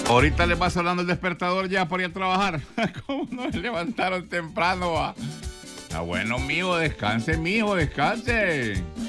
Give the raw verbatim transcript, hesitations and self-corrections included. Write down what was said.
Ahorita les va sonando el despertador ya para ir a trabajar. ¿Cómo no se levantaron temprano? Va? Está bueno, mijo, descanse, mijo, descanse.